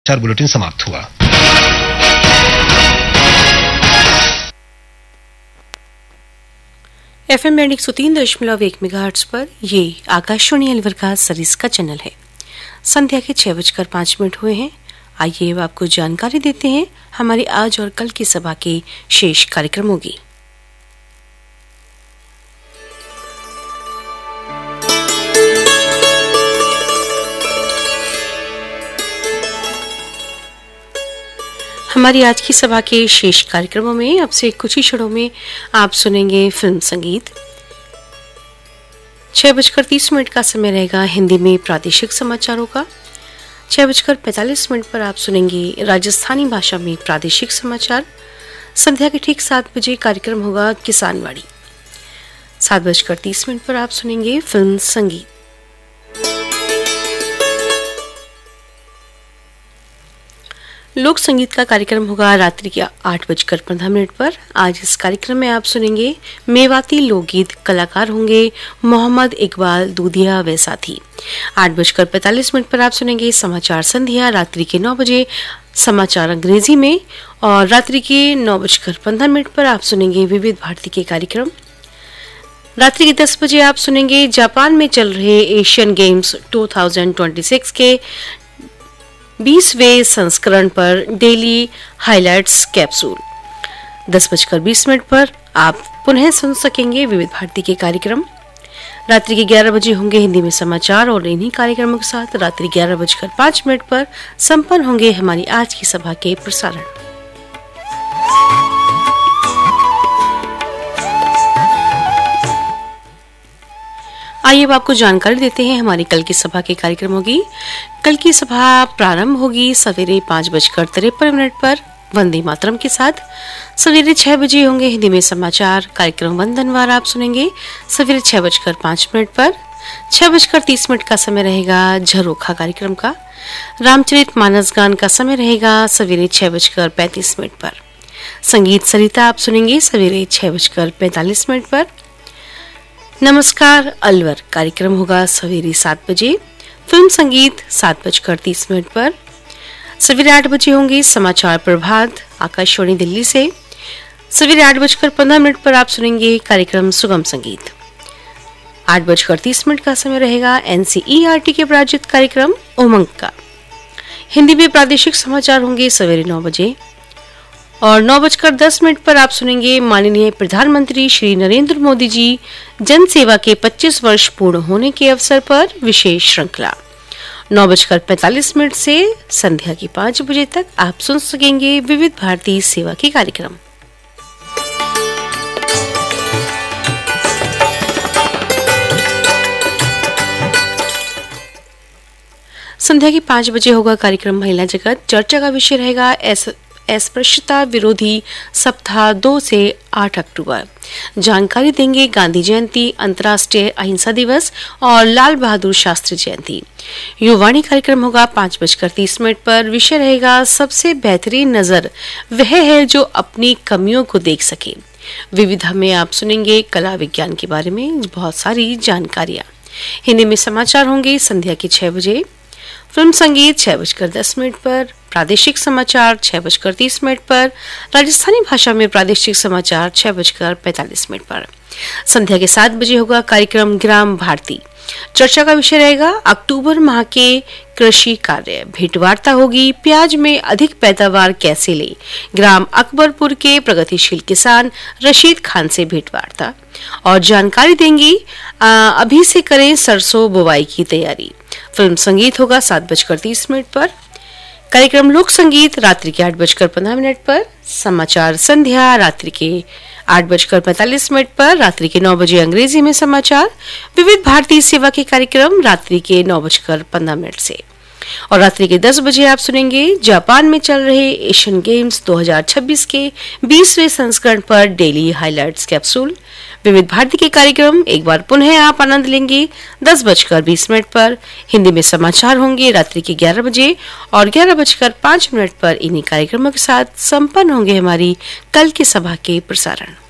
चार बुलेटिन समाप्त हुआ। FM बैंड 103.1 मेगाहर्ट्ज पर ये आकाशवाणी अलवर का सरिस का चैनल है। संध्या के 6:05 हुए हैं। आइए अब आपको जानकारी देते हैं हमारी आज और कल की सभा के शेष कार्यक्रमों की। हमारी आज की सभा के शेष कार्यक्रमों में अब से कुछ ही क्षणों में आप सुनेंगे फिल्म संगीत। 6:30 का समय रहेगा हिंदी में प्रादेशिक समाचारों का। 6:45 पर आप सुनेंगे राजस्थानी भाषा में प्रादेशिक समाचार। संध्या के ठीक 7 बजे कार्यक्रम होगा किसानवाड़ी। 7:30 पर आप सुनेंगे फिल्म संगीत। लोक संगीत का कार्यक्रम होगा रात्रि के 8:15 पर। आज इस कार्यक्रम में आप सुनेंगे मेवाती लोकगीत। कलाकार होंगे मोहम्मद इकबाल दूधिया व साथी। 8:45 पर आप सुनेंगे समाचार संध्या। रात्रि के 9 बजे समाचार अंग्रेजी में और रात्रि के 9:15 पर आप सुनेंगे विविध भारती के कार्यक्रम। रात्रि के 10 बजे आप सुनेंगे जापान में चल रहे एशियन गेम्स 2026 के 20वें संस्करण पर डेली हाइलाइट्स कैप्सूल। 10:20 पर आप पुनः सुन सकेंगे विविध भारती के कार्यक्रम। रात्रि के 11 बजे होंगे हिंदी में समाचार और इन्हीं कार्यक्रमों के साथ रात्रि 11:05 पर संपन्न होंगे हमारी आज की सभा के प्रसारण। आइए अब आपको जानकारी देते हैं हमारी कल की सभा के कार्यक्रमों की। कल की सभा प्रारंभ होगी सवेरे 5:53 पर वंदे मातरम के साथ। सवेरे 6 बजे होंगे हिंदी में समाचार। कार्यक्रम वंदनवार आप सुनेंगे सवेरे 6:05 पर। 6:30 का समय रहेगा झरोखा कार्यक्रम का। रामचरित मानस गान का समय रहेगा सवेरे 6:35 पर। संगीत सरिता आप सुनेंगे सवेरे 6:45 पर। नमस्कार अलवर कार्यक्रम होगा सवेरे 7 बजे। फिल्म संगीत 7:30 पर। सवेरे 8 बजे होंगे समाचार प्रभात आकाशवाणी दिल्ली से। सवेरे 8:15 पर आप सुनेंगे कार्यक्रम सुगम संगीत। 8:30 का समय रहेगा NCERT के प्रायोजित कार्यक्रम उमंग का। हिंदी में प्रादेशिक समाचार होंगे सवेरे 9 बजे और 9:10 पर आप सुनेंगे माननीय प्रधानमंत्री श्री नरेंद्र मोदी जी जन सेवा के 25 वर्ष पूर्ण होने के अवसर पर विशेष श्रृंखला। 9:45 से संध्या की 5 बजे तक आप सुन सकेंगे विविध भारती सेवा के कार्यक्रम। संध्या की 5 बजे होगा कार्यक्रम महिला जगत। चर्चा का विषय रहेगा अस्पृश्यता विरोधी सप्ताह 2 से 8 अक्टूबर। जानकारी देंगे गांधी जयंती, अंतर्राष्ट्रीय अहिंसा दिवस और लाल बहादुर शास्त्री जयंती। युवाणी कार्यक्रम होगा 5:30 पर। विषय रहेगा सबसे बेहतरीन नजर वह है जो अपनी कमियों को देख सके। विविधा में आप सुनेंगे कला विज्ञान के बारे में बहुत सारी जानकारियां। हिंदी में समाचार होंगे संध्या के 6 बजे। फिल्म संगीत 6:10 पर। प्रादेशिक समाचार 6:30 पर। राजस्थानी भाषा में प्रादेशिक समाचार 6:45 पर। संध्या के 7 बजे होगा कार्यक्रम ग्राम भारती। चर्चा का विषय रहेगा अक्टूबर माह के कृषि कार्य। भेंटवार्ता होगी प्याज में अधिक पैदावार कैसे ले। ग्राम अकबरपुर के प्रगतिशील किसान रशीद खान से भेंटवार्ता और जानकारी देंगी अभी से करें सरसों बुवाई की तैयारी। फिल्म संगीत होगा 7:30 पर। कार्यक्रम लोक संगीत रात्रि के 8:15 पर। समाचार संध्या रात्रि के 8:45 पर। रात्रि के 9 बजे अंग्रेजी में समाचार। विविध भारतीय सेवा के कार्यक्रम रात्रि के 9:15 से और रात्रि के 10 बजे आप सुनेंगे जापान में चल रहे एशियन गेम्स 2026 के 20वें संस्करण पर डेली हाइलाइट्स कैप्सूल। विविध भारती के कार्यक्रम एक बार पुनः आप आनंद लेंगे 10:20 पर। हिंदी में समाचार होंगे रात्रि के 11 बजे और 11:05 पर। इन्हीं कार्यक्रमों के साथ संपन्न होंगे हमारी कल की सभा के प्रसारण।